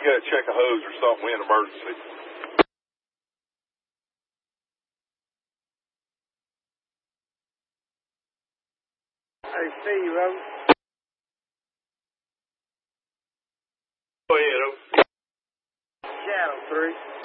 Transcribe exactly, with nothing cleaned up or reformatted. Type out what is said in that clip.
got to check a hose or something. We in emergency. I see you, Robert. Go ahead, over. Channel three.